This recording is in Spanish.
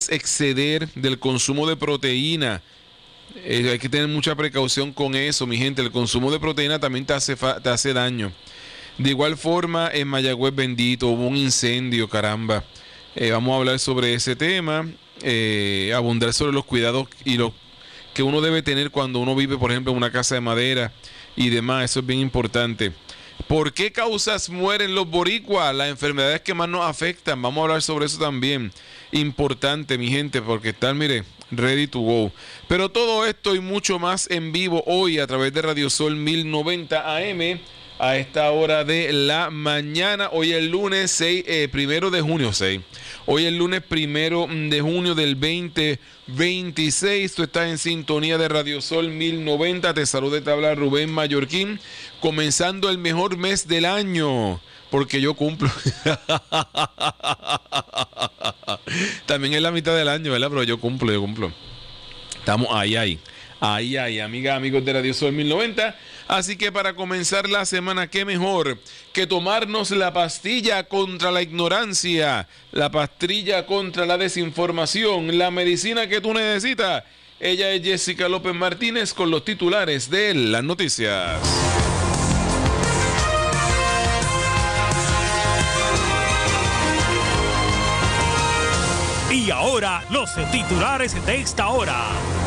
exceder del consumo de proteína. Hay que tener mucha precaución con eso, mi gente. El consumo de proteína también te hace daño. De igual forma, en Mayagüez, bendito, hubo un incendio, caramba. Vamos a hablar sobre ese tema, abundar sobre los cuidados y los que uno debe tener cuando uno vive, por ejemplo, en una casa de madera y demás. Eso es bien importante. ¿Por qué causas mueren los boricuas? Las enfermedades que más nos afectan. Vamos a hablar sobre eso también. Importante, mi gente, porque están, mire, ready to go. Pero todo esto y mucho más en vivo hoy a través de Radio Sol 1090 AM a esta hora de la mañana. Hoy es el lunes 1 de junio. Hoy es el lunes 1 de junio del 2026. Tú estás en sintonía de Radio Sol 1090. Te saluda y te habla Rubén Mallorquín. Comenzando el mejor mes del año. Porque yo cumplo. También es la mitad del año, ¿verdad? Pero yo cumplo. Estamos ahí, amigas, amigos de Radio Sol 1090. Así que para comenzar la semana, qué mejor que tomarnos la pastilla contra la ignorancia, la pastilla contra la desinformación, la medicina que tú necesitas. Ella es Jessica López Martínez con los titulares de las noticias. Y ahora, los titulares de esta hora.